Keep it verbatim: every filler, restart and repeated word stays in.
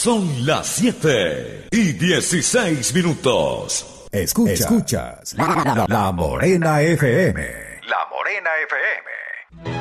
Son las siete y dieciséis minutos. Escuchas, Escuchas la, la, la Morena F M. La Morena F M.